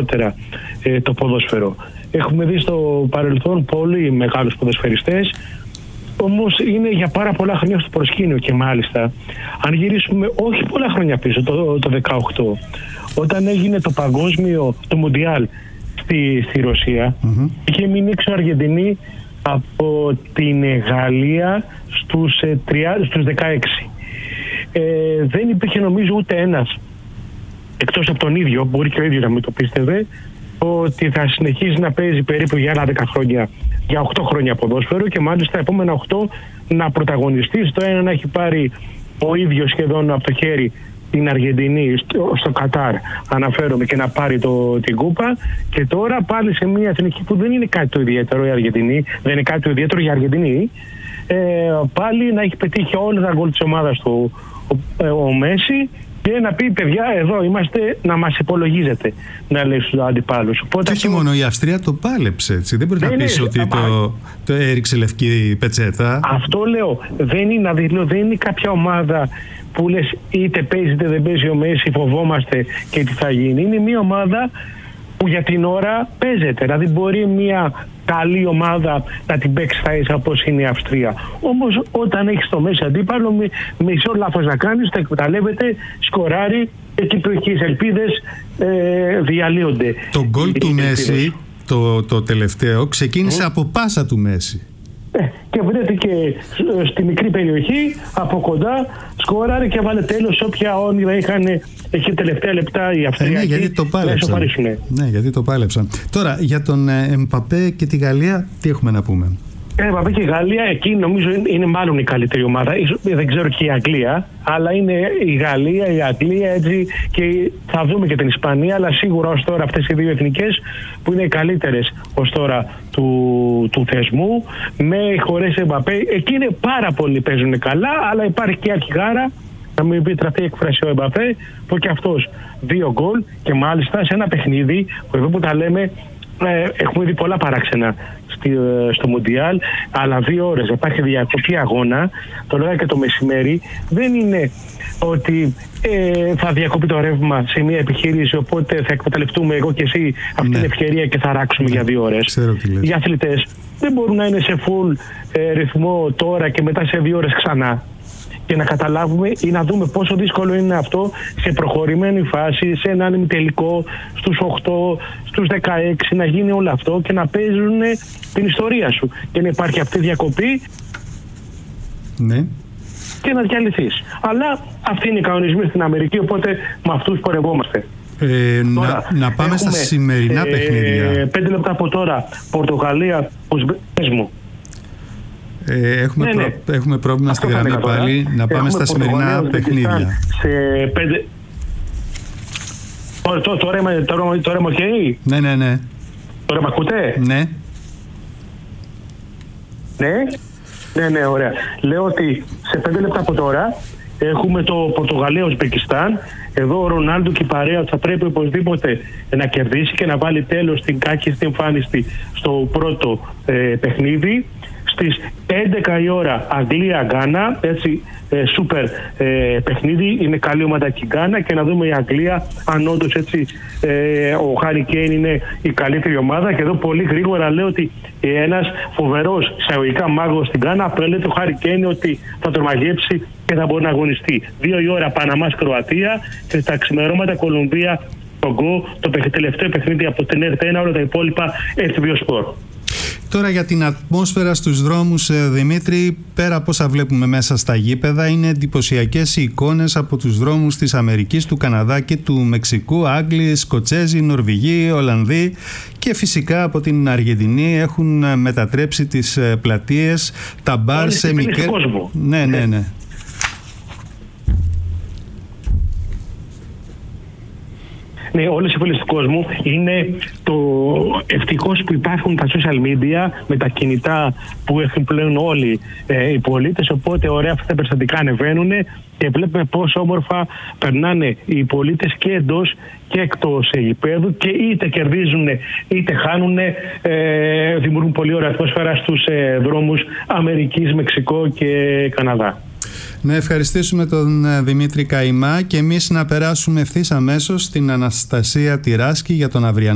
γενικότερα το ποδόσφαιρο. Έχουμε δει στο παρελθόν πολύ μεγάλους ποδοσφαιριστές, όμως είναι για πάρα πολλά χρόνια στο προσκήνιο. Και μάλιστα, αν γυρίσουμε όχι πολλά χρόνια πίσω, το 18, όταν έγινε το παγκόσμιο, το Μουντιάλ στη Ρωσία, είχε μείνει έξω Αργεντινή από την Γαλλία στους 16. Δεν υπήρχε νομίζω ούτε ένας, εκτός από τον ίδιο, μπορεί και ο ίδιος να μην το πίστευε, ότι θα συνεχίσει να παίζει περίπου για άλλα 10 χρόνια, για 8 χρόνια ποδόσφαιρο, και μάλιστα τα επόμενα 8 να πρωταγωνιστεί. Στο ένα να έχει πάρει ο ίδιος σχεδόν από το χέρι την Αργεντινή στο Κατάρ, αναφέρομαι, και να πάρει την κούπα, και τώρα πάλι σε μια εθνική που δεν είναι κάτι το ιδιαίτερο η Αργεντινή, δεν είναι κάτι το ιδιαίτερο η Αργεντινή, πάλι να έχει πετύχει όλα τα γκολ της ομάδας του ο Μέση, και να πει, παιδιά, εδώ είμαστε, να μας υπολογίζετε, να λέει στους αντιπάλους. Και όχι μόνο η Αυστρία το πάλεψε, έτσι. Δεν μπορεί να πεις ότι το έριξε λευκή πετσέτα. Αυτό λέω. Δεν είναι κάποια ομάδα που λες είτε παίζει είτε δεν παίζει ο Μέση, φοβόμαστε και τι θα γίνει. Είναι μια ομάδα που για την ώρα παίζεται. Δηλαδή μπορεί μια καλή ομάδα να την παίξει στα ίσα όπως είναι η Αυστρία. Όμως όταν έχεις το Μέση αντίπαλο, με ισό λάθος να κάνεις, το εκμεταλλεύεται, σκοράρει, εκεί που έχεις ελπίδες διαλύονται. Το γκολ του Μέση, το τελευταίο, ξεκίνησε από πάσα του Μέση. Και βρέθηκε στη μικρή περιοχή, από κοντά, σκόραρε και βάλε τέλος όποια όνειρα είχαν εκεί τελευταία λεπτά οι Αυστριακοί. Ναι, γιατί το πάλεψαν. Ναι, γιατί το πάλεψαν. Τώρα, για τον Εμπαπέ και τη Γαλλία, τι έχουμε να πούμε? Εμπαπέ και η Γαλλία, εκεί νομίζω είναι μάλλον η καλύτερη ομάδα. Δεν ξέρω και η Αγγλία, αλλά είναι η Γαλλία, η Αγγλία, έτσι, και θα δούμε και την Ισπανία, αλλά σίγουρα ως τώρα αυτές οι δύο εθνικές που είναι οι καλύτερες ως τώρα του θεσμού, με χωρίς Εμπαπέ. Εκεί είναι πάρα πολλοί, παίζουν καλά, αλλά υπάρχει και αρχηγάρα, να μην πει τραφή έκφραση ο Εμπαπέ, που και αυτός 2 γκολ, και μάλιστα σε ένα παιχνίδι που εδώ που τα λέμε, έχουμε δει πολλά παράξενα στο Μουντιάλ, αλλά 2 ώρες υπάρχει διακοπή αγώνα, το λέγα και το μεσημέρι. Δεν είναι ότι θα διακοπεί το ρεύμα σε μια επιχείρηση, οπότε θα εκμεταλλευτούμε εγώ και εσύ αυτή την ευκαιρία και θα ράξουμε για 2 ώρες. Οι αθλητές δεν μπορούν να είναι σε full ρυθμό τώρα και μετά σε 2 ώρες ξανά. Και να καταλάβουμε ή να δούμε πόσο δύσκολο είναι αυτό σε προχωρημένη φάση, σε έναν ημιτελικό, στους 8, στους 16, να γίνει όλο αυτό και να παίζουν την ιστορία σου. Και να υπάρχει αυτή η διακοπή, ναι, και να διαλυθείς. Αλλά αυτοί είναι οι κανονισμοί στην Αμερική, οπότε με αυτούς πορευόμαστε. Τώρα, να πάμε στα σημερινά παιχνίδια. 5 λεπτά από τώρα, Πορτογαλία, πες μου. Έχουμε πρόβλημα στη γραμμή πάλι. Να πάμε στα σημερινά παιχνίδια. Σε 5... Τώρα είμαι ok? Ναι. Τώρα με ακούτε? Ναι. Ναι, ωραία. Λέω ότι σε 5 λεπτά από τώρα έχουμε το Πορτογαλία-Ουσμπεκιστάν. Εδώ ο Ρονάλντο και η παρέα θα πρέπει οπωσδήποτε να κερδίσει και να βάλει τέλος στην κάκιστη εμφάνιστη στο πρώτο παιχνίδι. Στις 11 η ώρα Αγγλία-Γκάνα, έτσι, σούπερ παιχνίδι, είναι καλή ομάδα και η Γκάνα, και να δούμε η Αγγλία αν όντως έτσι ο Χάρι Κέιν είναι η καλύτερη ομάδα. Και εδώ πολύ γρήγορα λέω ότι ένας φοβερός εισαγωγικά μάγος στην Γκάνα απέλεται ο Χάρι Κέιν ότι θα τον μαγέψει και θα μπορεί να αγωνιστεί. 2 η ώρα Παναμάς Κροατία, και στα ξημερώματα Κολομβία Κογκό, το τελευταίο παιχνίδι από την ΕΡΤ1, όλα τα υπόλοιπα FTV Sport. Τώρα για την ατμόσφαιρα στους δρόμους, Δημήτρη, πέρα από όσα βλέπουμε μέσα στα γήπεδα, είναι εντυπωσιακές οι εικόνες από τους δρόμους της Αμερικής, του Καναδά και του Μεξικού. Άγγλοι, Σκοτσέζοι, Νορβηγοί, Ολλανδοί και φυσικά από την Αργεντινή έχουν μετατρέψει τις πλατείες, τα μπαρ σε μικρές... Ναι. Ναι, όλες οι πόλεις του κόσμου είναι το ευτυχώς που υπάρχουν τα social media με τα κινητά που έχουν πλέον όλοι οι πολίτες, οπότε ωραία αυτά τα περιστατικά ανεβαίνουν και βλέπουμε πόσο όμορφα περνάνε οι πολίτες και εντός και εκτός γηπέδου, και είτε κερδίζουν είτε χάνουν, δημιουργούν πολύ ωραία ατμόσφαιρα στους δρόμους Αμερικής, Μεξικό και Καναδά. Να ευχαριστήσουμε τον Δημήτρη Καϊμά και εμείς να περάσουμε ευθύς αμέσως στην Αναστασία Τυράσκη για τον αυριανό